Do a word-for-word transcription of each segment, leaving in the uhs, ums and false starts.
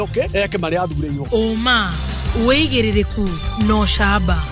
okay eke mari athureirwo Oma weigiririku no shaba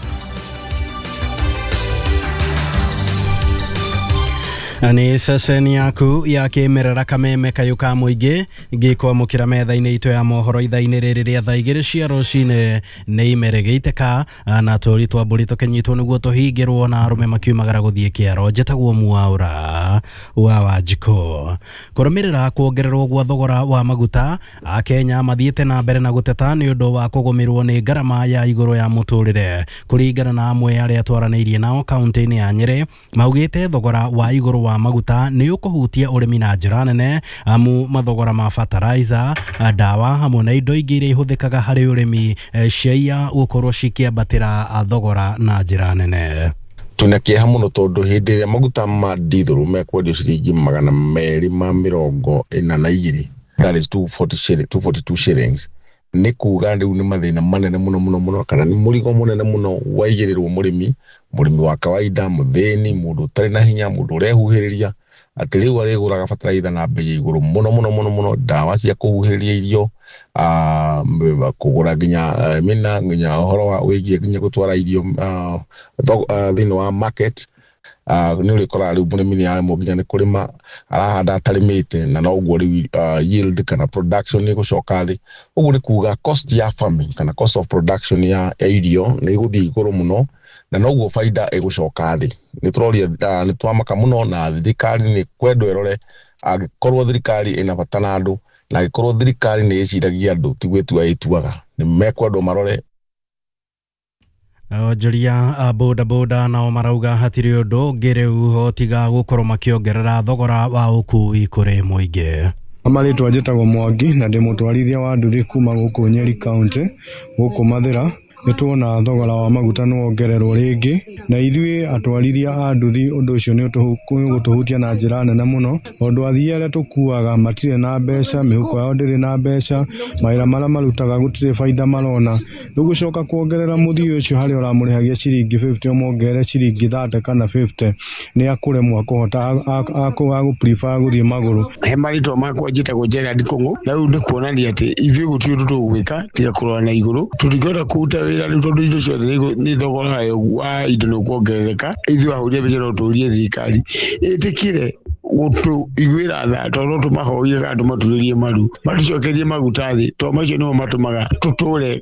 Ani seseni yaku ya kimerera kameme kayuka muingi ngikwa mukira metha-ini itu ya mohoro itha-ini riri ria thaa igiri cia rucine ni imeregeiteka na turi twa mburi tukenyitwo niguo tuhingirwo na arume makiumagara guthie kiaro njetaguo muaura wa Wanjiko kurumirira kuongererwo gwa thogora wa maguta a Kenya mathiete na mbere na guteta ni undu wa kugumirwo ni ngarama ya iguru ya muturire kuringana na amwe aria twaranirie nao kaunti-ini ya Nyeri maugite thogora wa iguru wa maguta ni ukuhutia urimi na njira nene amu mathogora ma fertilizer dawa hamwe na indo ingĩ iria ihuthikaga hari urimi cia gukorwo cikiambatira thogora na njira nene. Tunakia muno tondu hindi iria maguta ma diesel mekwendio ciringi magana meri ma mirongo ina na igiri, that is two forty-two shillings. Ni kuga riu ni mathina manene muno muno muno kana ni murigo munene muno waigirirwo murimi murimi wa kawaida muthini mundu tari na hinya mundu urehuhiriria ati riu ariguraga fertilizer na bei iguru muno muno muno muno dawa cia kuhuhiriria irio ah kugura ginya mina ginya horo wa wigie ginya gutwara irio thini wa market Uh, ni uri kora riu murimi ni ya muginya ni kurima arahanda atarimite na no uguo riu yield kana production ni gucoka thi uguo ni kuga cost ya farming kana cost of production ya irio ni guthii iguru muno na no uguo faida igucoka thi ni turoria ni twamaka muno na thirikari ni kwendo erore agikorwo thirikari ina bata na andu na agikorwo thirikari ni iciragia andu tigwetu aituaga ni mekwendo marore. Onjoria boda boda nao marauga hatiri undu ngiriu hotiga gukorwo makiongerera thogora wa ukui kuri muingi. Amaritwa njitagwo Mwangi na ndi mutwarithia wa nduthi kuma guku Nyeri County guku Mathira nituona thogora wa maguta nuongererwo ringi na ithuĩ atwarithia a nduthi undu ucio ni utuhutia na njira nene muno ondu athii aria tukuaga matire na mbeca mihuko yao ndiri na mbeca mawira maria marutaga gutire faida marona nugucoka kuongerera muthii ucio hari uramurihagia ciringi fifty umwongere ciringi thirty kana fifty ni akuremwa kuhota aku prefer guthii maguru. He maritwa makwa njitagwo Gerald Kungu na riu ndikuonania ati ithuĩ gutire undu tugwika tiga kurora na iguru tutingihota kuruta wira ni tondu indo ciothe ni thogora wa indo ni kuongerereka ithuĩ ahuria mbeca no turie thirikari itikire gutu igwira tha tondu tumahoire andu maturirie maru matucokerie maguta thi to macio nimo matumaga tuture.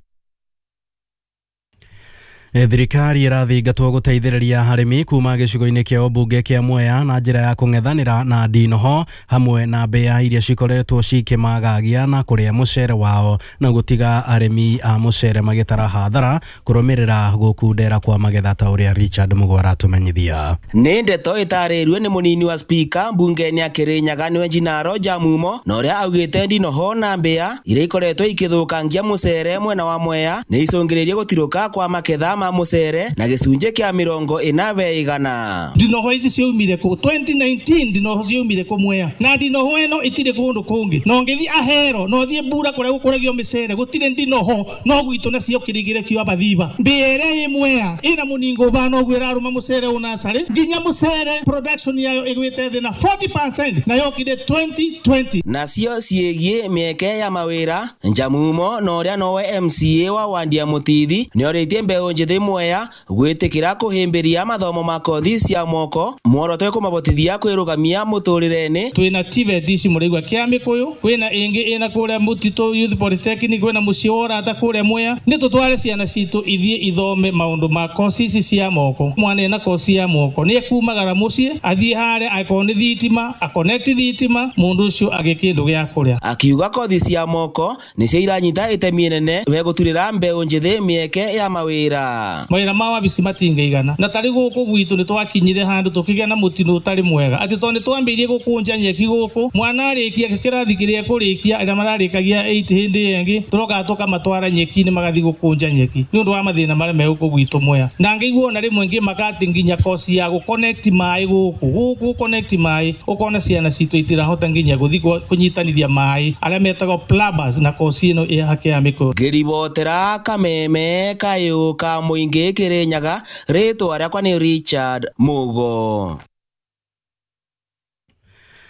Thirikari irathingatwo guteithĩrĩria harimi kuma gĩcigo-inĩ kĩa ũmbunge kĩa Mwea na njĩra ya kũng'ethanĩra na ndinoho hamwe na mbĩa iria cikoretwo cikĩmagagia na kũrĩa mũcere wao na gũtiga arĩmi a mũcere magĩtara hathara kũrũmĩrĩra gũkundera kwa magetha ta ũrĩa Richard Mugwara atũmenyithia. Nĩ ndeto ĩtarĩirio nĩ mũnini wa speaker mbunge-inĩ ya Kĩrĩnyaga nĩwe Njinaro Jamumo na ũrĩa augĩte ndinoho na mbĩa iria ikoretwo ikĩthũkangia mũcere mwena wa Mwea nĩ icũngĩrĩirie gũtirũka kwa magetha musere na gicunje kia mirongo ina be igana. Ndinoho ici ciumire ku twenty nineteen ndinoho ciumire ku Mwea na ndinoho eno itire kundu kungi no ngithi ahero no thie mbura kuria gukuragio micere gutire ndinoho no gwitu na cio kirigire kio abathiba mbere ye Mwea ina muningo bano gwira ruma mucere una sare nginya mucere production yayo igwite thina forty percent na yokire twenty twenty na cio ciegie mieke ya mawira. Jamumo no ria nowe M C A wa Wandia Mutithi ni oritie mbeu njithi Mwea gwitikira kuhimbiria mathomo ma kothi cia moko mworoto kumabotithia kwirugamia muturire-ini. Twina T V E T ici murigwa kia mikuyu kwina ingi ina kuria Mutito Youth Polytechnic kwina muciora ata kuria Mwea ni tutware ciana citu ithie ithome maundu ma kosi ici cia moko. Mwana ena kosi ya moko ni kumagara mucie athie hare akoni thitima a connect thitima mundu ucio agikindu gia kuria. Akiuga kothi cia moko ni cia iranyita itemi nene we guturira mbeu njithi mieke ya mawira. Mawira ma wabici matingeigana na tari guku gwitu ni twakinyire handu tukigia na mutino utari mwega ati to ni twambirie gukunja nyeki guku mwana arikia kirathi kiria kurikia ira mararikagia eight hindi yengi turoka toka matwara nyeki ni magathi gukunja nyeki ni undu wa mathina mare me guku gwitu Mwea na ngiguo na rimwe ngi makati nginya kosi ya gu connect mai guku guku connect mai ukona ciana citu itirahota nginya guthi kunyitanithia mai aria metagwo plumbers na kosi ino i hake ya miko. Ngiribotera kameme kayuka muingi Kirinyaga ritwa riakwa ni Richard Mugo.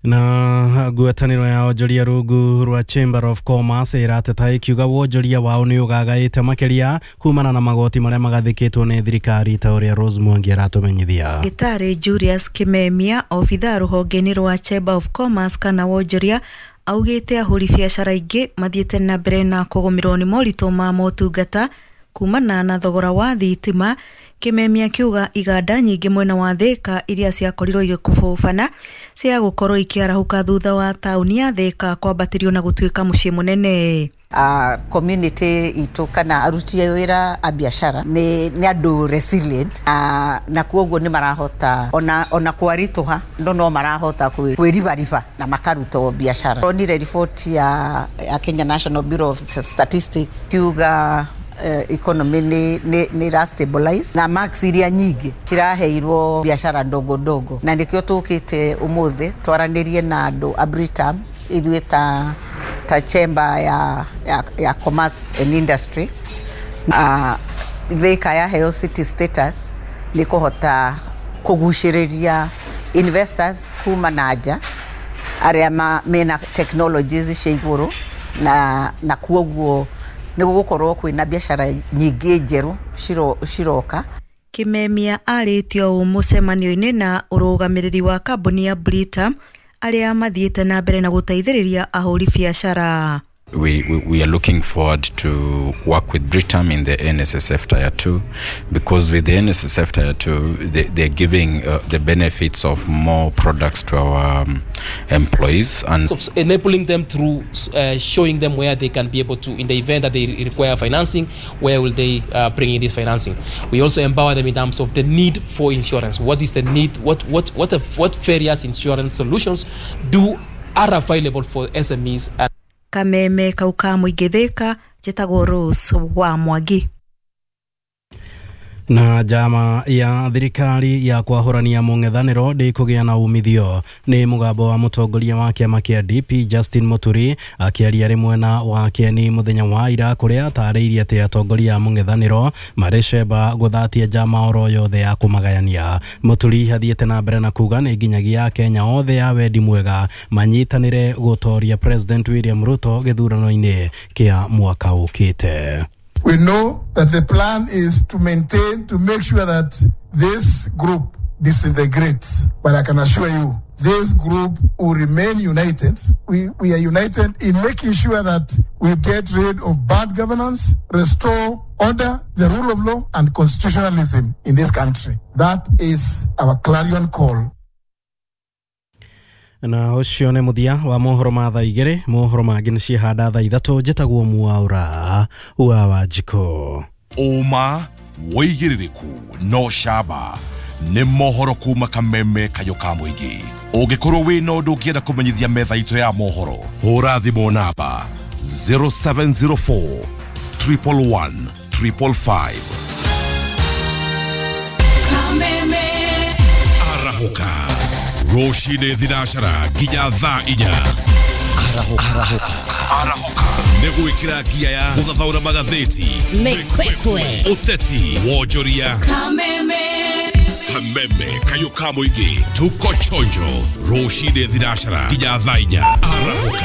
Na ngwataniro ya onjoria rungu rwa Chamber of Commerce irateta ikiuga wonjoria wao ni ugagaite makiria kumana na magoti maria magathikitwo ni thirikari ta uria Rose Mwangi aratumenyithia. Gitari Julius Kimemia, obitha ruhongeni rwa Chamber of Commerce kana wonjoria, augite ahuri biacara ingi mathiete na mbere na kugomirwo ni morito ma motungata kumana na thogora wa thitima. Kimemia kiuga iganda nyingi mwena wa Thika iria ciakorirwo igikubufana cia gukorwo ikiarahuka thutha wa tauni ya Thika kwambatirio na gutuika mucii munene. Uh, community itu kana aruti wira a biashara ni ni andu resilient uh, na kuoguo ni marahota ona ona kwarituha ndo no marahota kwiribariba na makaruta biashara. Onire report ya, ya Kenya National Bureau of Statistics kiuga Uh, economy ni, ni, ni ra stabilize na max iria nyingi ciraheirwo biashara ndogo ndogo na nikio tukite umuthi twaranirie na andu a Britam ithuĩ ta ta chamber ya ya, ya commerce and industry uh, Thika ya heo city status ni kuhota kuguciriria investors kuma naja aria mena technologies cia iguru na na kuoguo ni gukorwo kwina biashara nyingi njeru shiro shiroka. Kimemia aritio umucemanio-ini na urugamiriri wa kambuni ya Britam aria mathiete na mbere na guteithiriria ahuri biashara. We, we, we are looking forward to work with Britam in the N S S F Tier two because with the N S S F Tier two, they, they're giving uh, the benefits of more products to our um, employees and so enabling them through uh, showing them where they can be able to, in the event that they require financing, where will they uh, bring in this financing. We also empower them in terms of the need for insurance. What is the need? What what what what various insurance solutions do are available for S M Es? And Kameme kauka muingi Thika jetagwo Rose wa Mwangi. Na jama ya thirikari ya kwahurania mung'ethaniro ndikugia na umithio ni mugambo wa mutongoria wa kiama kia D P Justin Muturi akiaria rimwe na wake ni muthenya wa ira kuria atariirie ati atongoria mung'ethaniro maricemba guthatia jama oro yothe ya kumagayania. Muturi hathiete na mbere na kuga ni nginyagia Kenya othe ya wendi mwega manyitanire gutoria President William Ruto githurano-ini kia mwaka ukite. We know that the plan is to maintain, to make sure that this group disintegrates. But I can assure you, this group will remain united. We, we are united in making sure that we get rid of bad governance, restore order, the rule of law, and constitutionalism in this country. That is our clarion call. Na ucio ne muthia wa mohoro ma thaa igiri mohoro mangĩ nĩ cihanda thaa ithatu njĩtagwo Mwaura wa Wanjiko. Uma woigĩrĩrĩku no shaba nĩ mohoro kuma Kameme kayo ka mũingĩ. Ũngĩkorwo wĩ na ũndũ ũngĩenda kũmenyithia metha itũ ya mohoro, hũra thimũ namba zero seven zero four, one one one, five five five. Kameme Arahuka Roshine Dhinashara Ginya Tha Inya. Arahuka Arahuka Arahuka Negwikira gia ya guthathaura magatheti Mekwekwe Uteti Wonjoria Kameme Kameme kayo ka mũingĩ tuko chonjo Roshine Dhinashara Ginya Tha Inya. Arahuka